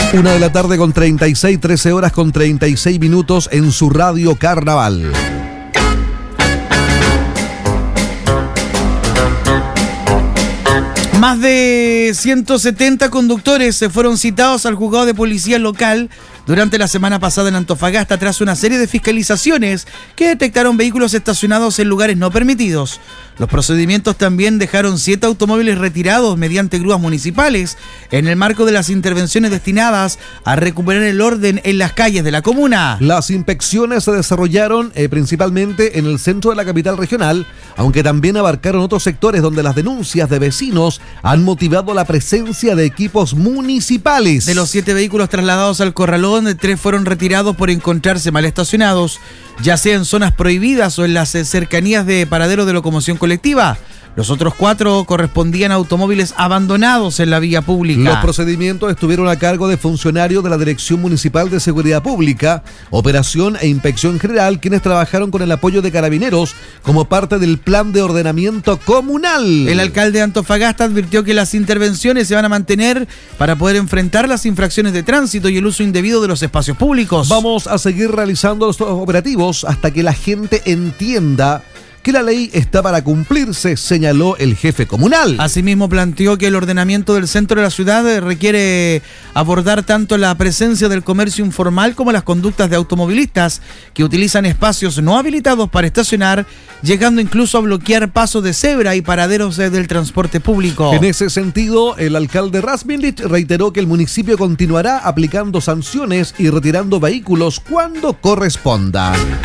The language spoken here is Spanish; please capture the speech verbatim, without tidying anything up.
Una de la tarde con treinta y seis, trece horas con treinta y seis minutos en su radio Carnaval. Más de ciento setenta conductores se fueron citados al juzgado de policía local durante la semana pasada en Antofagasta tras una serie de fiscalizaciones que detectaron vehículos estacionados en lugares no permitidos. Los procedimientos también dejaron siete automóviles retirados mediante grúas municipales en el marco de las intervenciones destinadas a recuperar el orden en las calles de la comuna. Las inspecciones se desarrollaron eh, principalmente en el centro de la capital regional, aunque también abarcaron otros sectores donde las denuncias de vecinos han motivado la presencia de equipos municipales. De los siete vehículos trasladados al corralón, tres fueron retirados por encontrarse mal estacionados, ya sea en zonas prohibidas o en las cercanías de paraderos de locomoción colectiva. Los otros cuatro correspondían a automóviles abandonados en la vía pública. Los procedimientos estuvieron a cargo de funcionarios de la Dirección Municipal de Seguridad Pública, Operación e Inspección General, quienes trabajaron con el apoyo de Carabineros como parte del plan de ordenamiento comunal. El alcalde de Antofagasta advirtió que las intervenciones se van a mantener para poder enfrentar las infracciones de tránsito y el uso indebido de los espacios públicos. Vamos a seguir realizando estos operativos hasta que la gente entienda que la ley está para cumplirse, señaló el jefe comunal. Asimismo planteó que el ordenamiento del centro de la ciudad requiere abordar tanto la presencia del comercio informal como las conductas de automovilistas que utilizan espacios no habilitados para estacionar, llegando incluso a bloquear pasos de cebra y paraderos del transporte público. En ese sentido, el alcalde Rasmillich reiteró que el municipio continuará aplicando sanciones y retirando vehículos cuando corresponda.